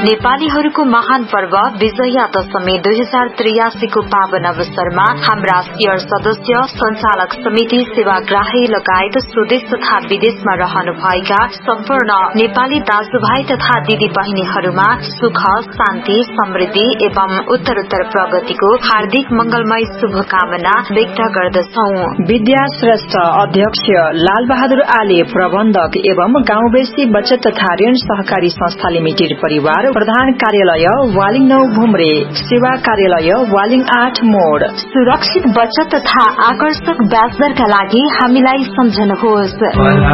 नेपालीहरूको महान पर्व विजया दशमी 2083 को पावन अवसरमा हाम्रा शेयर सदस्य, संचालक समिति, सेवाग्राही लगायत स्वदेश तथा विदेशमा रहनुभएका सम्पूर्ण नेपाली दाजुभाइ तथा दिदी बहिनीहरूमा सुख, शान्ति, समृद्धि एवं उत्तरोत्तर प्रगतिको हार्दिक मंगलमय शुभकामना व्यक्त गर्दछौ। विद्या श्रेष्ठ अध्यक्ष लाल बहादुर आले, प्रबन्धक एवं गाउँबेसी बचत तथा ऋण सहकारी संस्था लिमिटेड परिवार, प्रधान कार्यालय वालिङ 9 भुमरे, सेवा कार्यालय वालिङ 8 मोड। सुरक्षित बचत तथा आकर्षक ब्याज दरका लागि हामीलाई सम्झनुहोस्।